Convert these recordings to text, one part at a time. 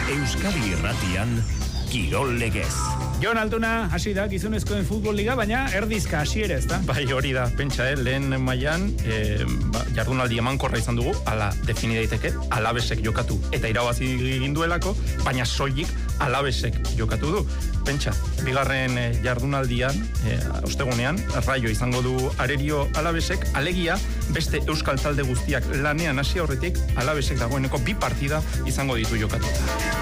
Euskadi Irratian, Kirol Legez. Jon Altuna, hasi da gizonezkoen futbol liga, baina erdizka hasiera, ezta? Bai, hori da, pentsa, lehen mailan jardunaldi emankorra izan dugu, ala defini daiteke, Alabesek jokatu eta irabazi egin duelako, baina soilik Alabesek jokatu du. Pentsa, bigarren jardunaldian, ostegunean, Raio izango du Arerio Alabesek, alegia beste euskal talde guztiak lanean hasi aurretik, Alabesek dagoeneko 2 partida izango ditu jokatuta.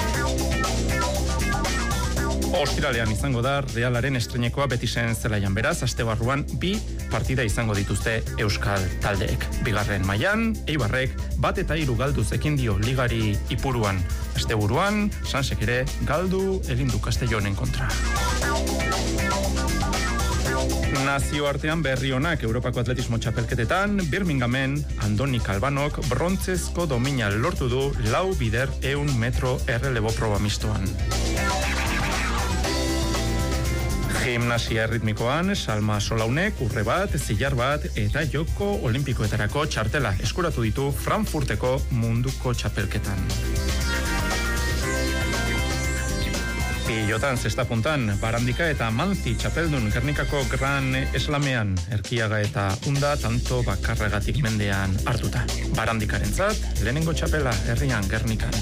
Ostiralean izango da Realaren estrenekoa Betisen zelaian, beraz, aste barruan 2 partida izango dituzte euskal taldeek. Bigarren mailan, Eibarrek 1-3 galduz ekin dio ligari Ipuruan. Asteburuan, Sansek ere galdu egin du Castellonen kontra. Nazioartean berri onak Europako atletismo txapelketetan, Birminghamen Andoni Kalbanok brontzezko domina lortu du 4 bider 100 metro errelebo proba mistoan. Gimnasia erritmikoan, Salma Solaunek urre bat, zilar bat eta joko olimpikoetarako txartela eskuratu ditu Frankfurteko munduko txapelketan. Pilotan zesta puntan, Barandika eta Manzi txapeldun Gernikako Gran Eslamean, Erkiaga eta Unda tanto bakarragatik mendean hartuta. Barandikarentzat, lehenengo txapela herrian Gernikan.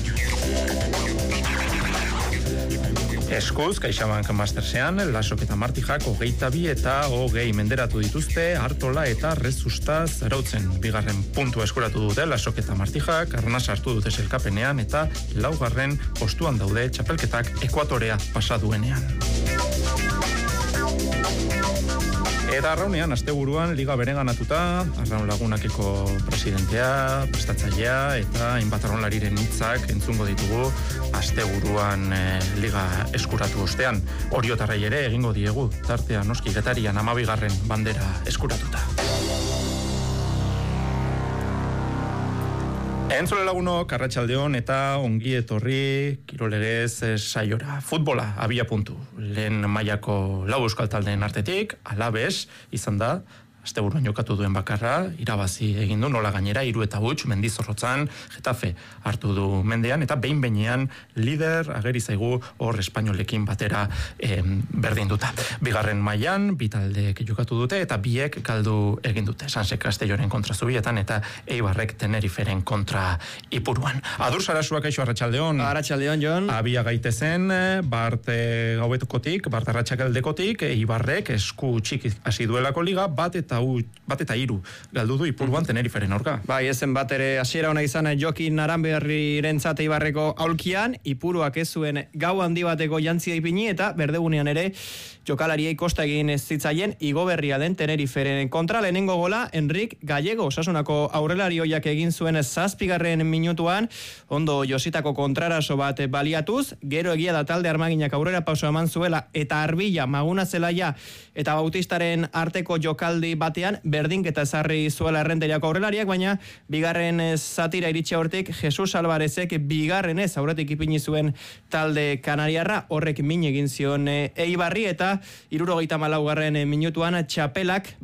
Eskuz, CaixaBank Mastersean, Lasok eta Martijak 22 eta 20 menderatu dituzte, Artola eta Rezustaz arautzen. Bigarren puntua eskuratu dute Lasok eta Martijak, Arnaz hartu dute selkapenean eta 4. postuan daude txapelketak Ekuatorea pasaduenean. Eta arraunean, asteburuan, liga bereganatuta, Arraun Lagunakeko presidentea, prestatzailea eta hainbat arraunlariren hitzak entzungo ditugu asteburuan liga eskuratu ostean. Oriotarrei ere egingo diegu, tartea noski Getarian 12. bandera eskuratuta. Entzule lagunok, arratsaldeon eta ongi etorri Kirol Legez saiora. Futbola, abia puntu. Lehen mailako 4 euskal taldeen artetik, Alabes izan da, asteburuan jokatu duen bakarra, irabazi egin du, nola gainera, 3-0 Mendizorrotzan, Getafe hartu du mendean, eta behin-behinean lider ageri zaigu hor espainolekin batera berdinduta. Bigarren mailan, 2 taldeek jokatu dute, eta 2 galdu egin dute. Sansek Castellonen kontra Zubietan, eta Eibarrek Teneriferen kontra Ipuruan. Adur Sarasua, kaixo, arratsaldeon. Arratsaldeon, Jon. Abia gaitezen, Bart gauetukotik, Bart arratsakaldekotik, Eibarrek esku txiki hasi duelako liga, 1-3 galdu du Ipuruan Teneriferen aurka. Bai, ezen bat ere hasiera ona izan Jokin Aranberrirentzat Eibarreko aulkian, Ipuruak ez zuen gau handi bateko jantzia ipini eta berdegunean ere jokalariei kosta egin zitzaien igoberria den Teneriferen kontra. Lehenengo gola Enrik Gallego Osasunako aurrelari oiak egin zuen 7. minutuan, ondo jositako kontraraso bat baliatuz, gero egia da talde armaginak aurrera pauso eman zuela eta Arbilla, Maguna Zelaia eta Bautistaren arteko jokaldi batean berdinketa ezarri zuela Errenteriako aurrelariak, baina bigarren zatira iritsi hortik Jesus Alvarezek bigarrenez aurretik ipini zuen talde kanariarra, horrek min egin zion Eibarri eta 74. minutuan txapelak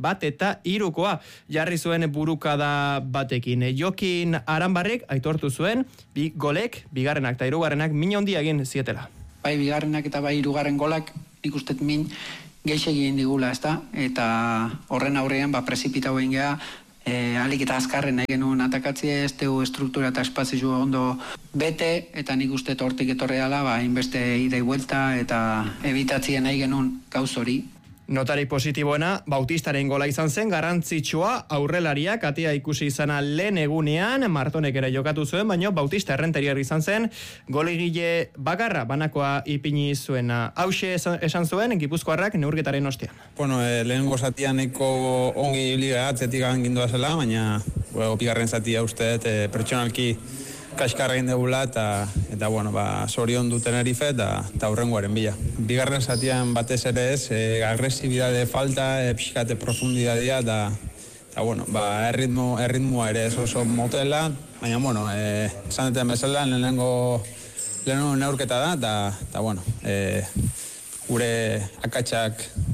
1-3 jarri zuen burukada batekin. Jokin Aranbarrek aitortu zuen 2 golek, bigarrenak eta 3. min handia egin zietela. Bai, bigarrenak eta bai 3. golak nik ustet min geixe egin digula, ezta? Eta horren aurrean prezipitau egin geha, alik eta azkarren nahi genuen atakatzea, ez dugu struktura eta espazioa ondo bete, eta nik uste hortik etorri dela, inbeste idei buelta eta ebitatzea nahi genuen gauz hori. Notari positiboena, Bautistaren gola izan zen, garrantzitsua aurrelariak atea ikusi izana lehen egunean, Martonek ere jokatu zuen, baina Bautista Errenteriar izan zen, golegile bakarra banakoa ipini zuena. Hauxe esan zuen, Gipuzkoarrak neurketaren ostean. Bueno, lehenengo zatia nahiko ongi liga atzetik gindua zela, baina bigarren zatia uste pertsonalki kaskarra egin degula eta bueno, zorion du Tenerife eta hurrengoaren bila. Bigarren zatian batez ere ez, agresibidade falta, pixkate profundidadea eta bueno, erritmoa ere ez oso motela, baina bueno, esan bezala lehenengo neurketa da eta bueno, gure akatsak, bueno,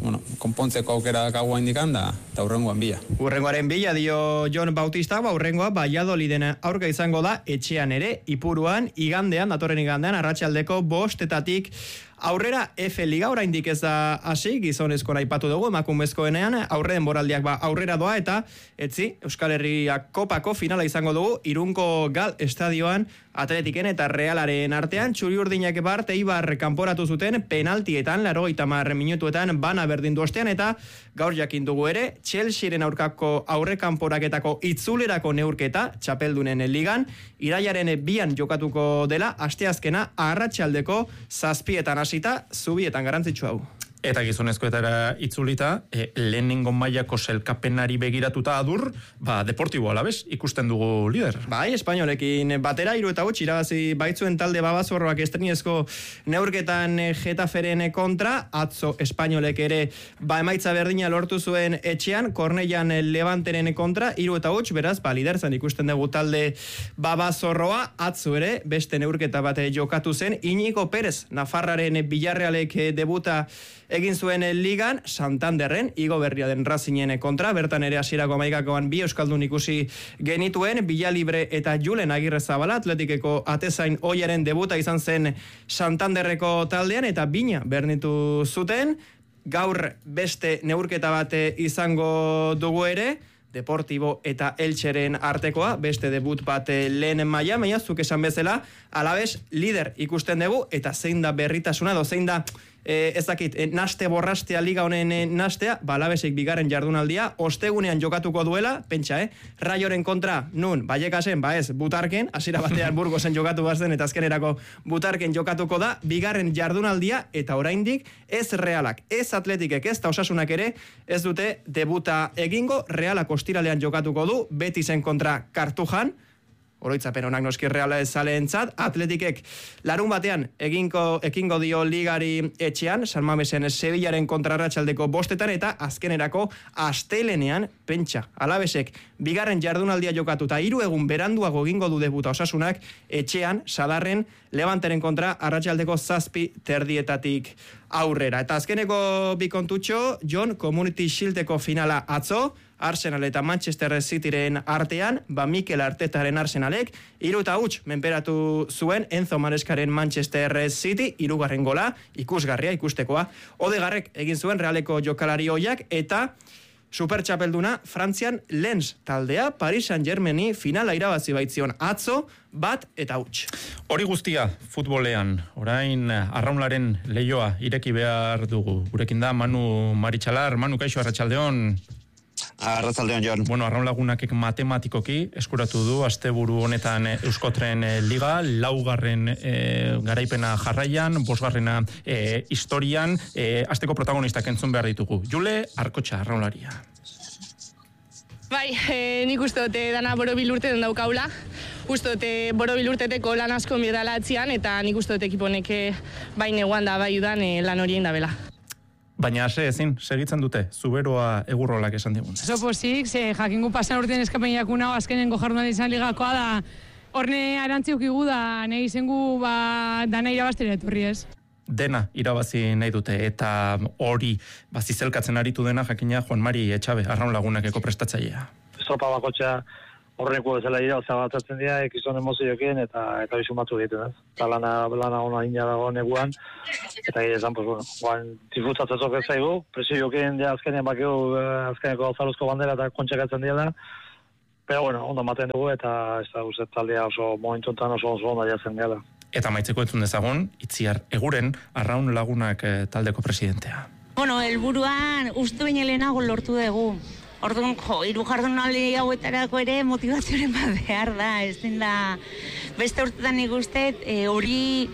konpontzeko aukera dakagoa indikan da, eta hurrengoan bila. Hurrengoaren bila dio Jon Bautista, hurrengoa Valladoliden aurka izango da etxean ere, Ipuruan, datorren igandean, arratsaldeko 5:00 aurrera F Liga oraindik ez da hasi, gizonezkoa aipatu dugu emakumezkoenean, aurreen boraldiak aurrera doa eta Euskal Herria Kopako finala izango dugu Irunko Gal estadioan Atletiken eta Realaren artean. Txuri-urdinak bart Eibar kanporatu zuten penaltietan 80 minutuetan bana berdindu ostean eta gaur jakin dugu ere Chelsearen aurkako aurrekanporaketako itzulerako neurketa txapeldunen ligan irailaren 2an jokatuko dela asteazkena arratsaldeko 7:00 hasita zubietan garrantzitsua hau. Eta gizonezkoetara itzulita, lehenengo mailako selkapenari begiratuta adur, Deportibo Alavés ikusten dugu lider. Bai, espainolekin batera 3-8 irabazi baitzuen talde Babazorroak estreniezko neurketan Getaferen kontra, atzo espainolek ere emaitza berdina lortu zuen etxean, Kornellan Levanteren kontra, 3-8, beraz, liderzan ikusten dugu talde Babazorroa, atzo ere, beste neurketa bate jokatu zen, Iñigo Pérez, Nafarraren Villarrealek debuta egin zuen ligan, Santanderren, Igo Berria den Racingen kontra, bertan ere hasierako 11 bi euskaldun ikusi genituen, Villalibre eta Julen Agirrezabala, Atletikeko atezain oiaren debuta izan zen Santanderreko taldean, eta bina bernitu zuten, gaur beste neurketa bate izango dugu ere, Deportibo eta Elcheren artekoa, beste debut bat lehen maila, zuk esan bezala, Alavés lider ikusten dugu, eta zein da berritasuna, zein da naste borrastea liga honen nastea, Alavések bigarren jardunaldia, ostegunean jokatuko duela, pentsa, Raioren kontra, nun, Baiekasen, ez, Butarken, hasiera batean Burgosen jokatu bazen, eta azkenerako Butarken jokatuko da, bigarren jardunaldia, eta oraindik ez Realak, ez Atletikek, ez Osasunak ere, ez dute debuta egingo, Realak ostiralean jokatuko du, Betisen kontra Kartujan, oroitzapen honak noski Reala ezaleentzat, Atletikek larun batean ekingo dio ligari etxean, San Mamesen Sevillaren kontra arratsaldeko 5:00 eta azkenerako astelenean, pentsa, Alavesek bigarren jardunaldia jokatu eta 3 egun beranduago egingo du debuta Osasunak etxean, Sadarren, Levanteren kontra arratsaldeko 7:30 aurrera. Eta azkeneko bi kontutxo, Jon, Community Shieldeko finala atzo, Arsenal eta Manchester Cityren artean, Mikel Artetaren Arsenalek, 3-8 menperatu zuen Enzo Mareskaren Manchester City, 3. gola, ikusgarria, ikustekoa. Odegarrek egin zuen Realeko jokalari hoiak, eta supertxapelduna Frantzian Lens taldea, Paris Saint-Germaini finala irabazi baitzion atzo, 1-8. Hori guztia futbolean, orain arraunlaren leioa ireki behar dugu. Gurekin da Manu Maritxalar, Manu, kaixo, arratsaldeon. Arratsaldeon, Jon. Bueno, arraun lagunakek matematikoki eskuratu du asteburu honetan Euskotren Liga, 4. garaipena jarraian, 5. historian, asteko protagonistak entzun behar ditugu. Jule Arkotxa, arraunlaria. Bai, nik uste dute dana borobil urteten daukaula. Uste dute borobil urteteko lan asko mirdalatzean, eta nik uste dute ekiponek bai neguan da bai udan lan horien da bela. Baina ezin, segitzen dute, zuberoa egurrolak esan digun. Pozik, jakingu pasan urtean eskapen unao azkenengo jardunaldi izan ligakoa da, horne arantziuk igu da, nahi zengu dana irabaztera etorri ez. Dena irabazi nahi dute, eta hori zizelkatzen aritu dena jakina Juan Mari Etxabe, arraun lagunakeko prestatzailea. Zopa bakotxa horreko bezala irabaza batatzen dira, ekizon emozioekin eta bizun batzu egiten, ez? Eta lana ona ina dago neguan, eta esan, disfrutatzen zoket zaigu, presioekin azkenean bakeu azkeneko Alzaruzko bandera eta kontxakatzen dira, pero ondo maten dugu, eta ez da guztet taldea oso momentuntan oso onda jatzen gara. Eta maitzeko entzun dezagon, Itziar Eguren, arraun lagunak taldeko presidentea. Helburuan uste baino lehenago lortu dugu. Orduan, 3 jardunaldi hauetarako ere motivazioaren bat behar da, ezin da beste urtetan ikustet, hori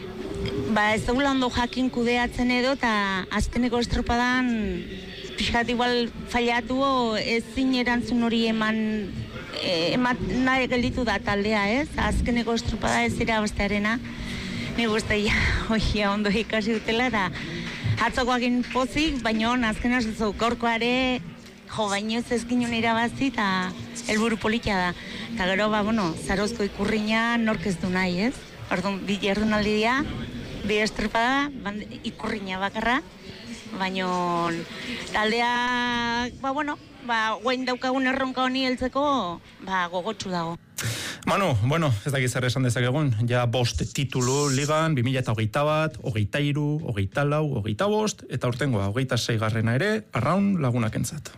ez daula ondo jakin kudeatzen edo, eta azkeneko estropadan pixkat igual fallatu ezin erantzun hori eman nahi gelditu da taldea, ez? Azkeneko estropada ez irabaztearena, nik uste ondo ikasi dutela, eta atzokoakin pozik, baina azken azuzo gaurkoare baino ez ginen irabazi eta helburu politia da. Eta gero, Zarozko ikurriña nork ez du nahi, ez? Orduan, 2 jardunaldi dira, 2 estropada, ikurriña bakarra, baino taldeak, guain daukagun erronka honi heltzeko, gogotsu dago. Manu, ez dakit zer esan dezakegun, ja 5 titulu ligan, 2021, 23, 24, 25, eta urtengoa, 26 ere, arraun lagunakentzat.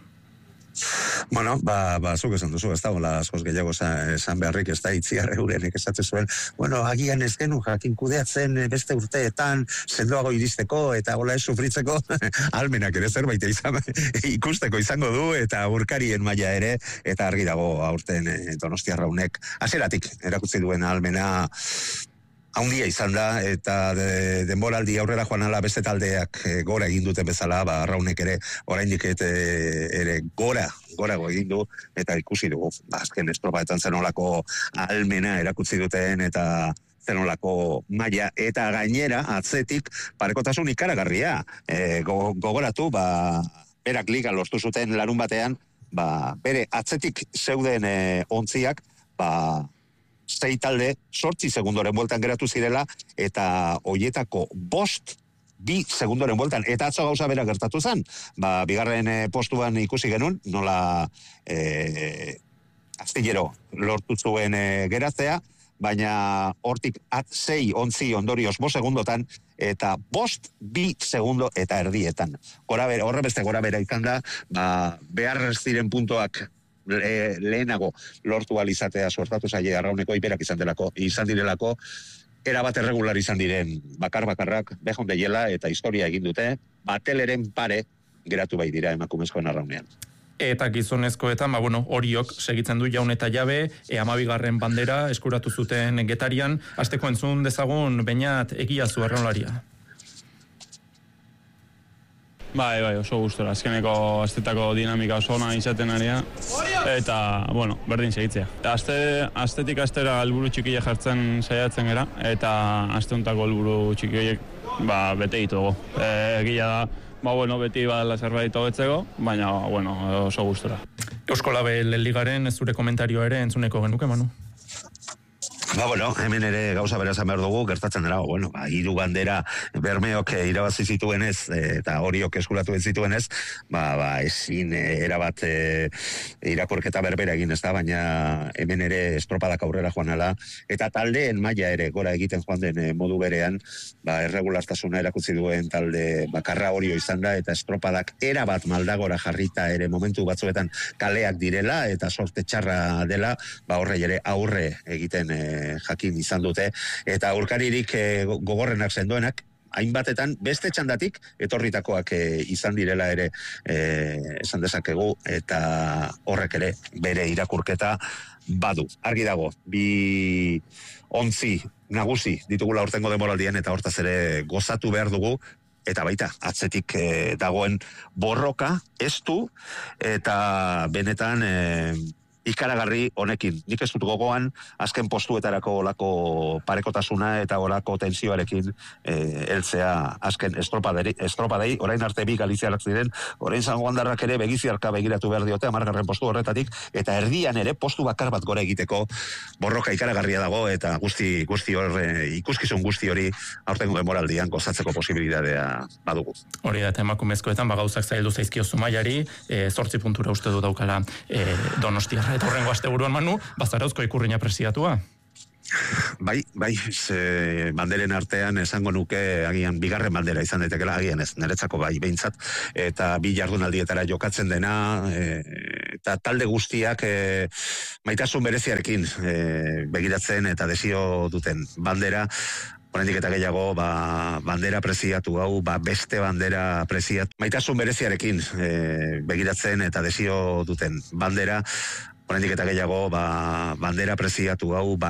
Zuk esan duzu, ez da, askoz gehiago esan beharrik, ez da, Itziar Eurenek esatzen zuen, agian ez genu jakin kudeatzen beste urteetan, sendoago iristeko, eta hola ez sufritzeko, almenak ere zerbait ikusteko izango du, eta urkarien maila ere, eta argi dago aurten Donostiarraunek, hasieratik erakutsi duen almena, haundia izan da, eta denboraldi aurrera joan ala beste taldeak gora egin duten bezala, Arraunek ere oraindik ere gorago egin du, eta ikusi dugu, azken estropaetan zenolako almena erakutsi duten, eta zenolako maila, eta gainera atzetik parekotasun ikaragarria. Gogoratu, berak liga lortu zuten larun batean, bere atzetik zeuden ontziak, 6 talde, 8 segundoren bueltan geratu zirela, eta hoietako 5 2 segundoren bueltan, eta atzo gauza bera gertatu zen. Bigarren postuan ikusi genuen, nola Astillero lortu zuen geratzea, baina hortik 6 ontzi ondorioz 5 segundotan, eta 5 2 segundo eta erdietan. Horre beste gora bera izan da, behar ziren puntoak lehenago lortu alizatea sortatu zaie Arrauneko iberak izan direlako, erabat erregular izan diren bakarrak, behon deiela eta historia egin dute, bateleren pare geratu bai dira emakumezkoen Arraunean. Eta gizonezkoetan, horiok segitzen du jaun eta jabe, 12. bandera eskuratu zuten Getarian, hasteko entzun dezagun Beñat Egiazu arraunlaria. Bai, oso gustora. Azkeneko astetako dinamika oso ona izaten aria, eta, berdin segitzea. Astetik astera helburu txikia jartzen saiatzen gera, eta asteuntako helburu txiki horiek, bete ditugu. Egia da, beti badala zerbait hobetzeko, baina, oso gustora. Eusko Label Ligaren zure komentarioa ere entzuneko genuke, Manu? Hemen ere gauza bera esan behar dugu, gertatzen dela, 3 bandera Bermeok irabazi zituenez, eta horiok eskuratu zituenez, ezin erabat irakurketa berbera egin ez da, baina hemen ere estropadak aurrera joan ala, eta taldeen maila ere gora egiten joan den modu berean, erregulartasuna erakutsi duen talde bakarra Orio izan da, eta estropadak erabat maldagora jarrita ere momentu batzuetan kaleak direla, eta sorte txarra dela, horre ere aurre egiten jakin izan dute, eta aurkaririk gogorrenak sendoenak, hainbatetan beste txandatik etorritakoak izan direla ere esan dezakegu, eta horrek ere bere irakurketa badu. Argi dago, 2 ontzi nagusi ditugula urtengo denboraldian, eta hortaz ere gozatu behar dugu, eta baita, atzetik dagoen borroka, estu, eta benetan ikaragarri honekin. Nik ez dut gogoan, azken postuetarako olako parekotasuna eta olako tensioarekin heltzea azken estropadei, orain arte 2 galiziarak ziren, orain zangoandarrak ere begiziarka begiratu behar diote, 10. postu horretatik, eta erdian ere postu bakar bat gora egiteko borroka ikaragarria dago, eta guzti hor, ikuskizun guzti hori aurtengo denboraldian gozatzeko posibilitatea badugu. Hori da, eta emakumezkoetan gauzak zaildu zaizkio Zumaiari, 8 puntura uste du daukala Donostiarra. Eta horrengo asteburuan, Manu, Zarauzko ikurrina presidatua. Bai, banderen artean esango nuke agian 2. bandera izan daitekela, agian ez, niretzako behintzat, eta 2 jardunaldietara jokatzen dena, eta talde guztiak maitasun bereziarekin begiratzen eta desio duten bandera, oraindik eta gehiago, bandera presiatu hau, beste bandera presiatu, maitasun bereziarekin begiratzen eta desio duten bandera, oraindik eta gehiago, bandera presiatu hau,